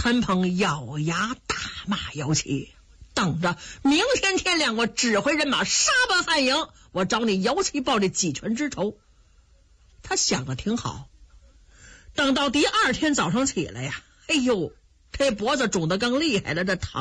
陈鹏咬牙大骂姚七，等着明天天亮我指挥人马杀奔汉营，我找你姚七报这几拳之仇。他想的挺好，等到第二天早上起来呀，哎呦，这脖子肿得更厉害了，这疼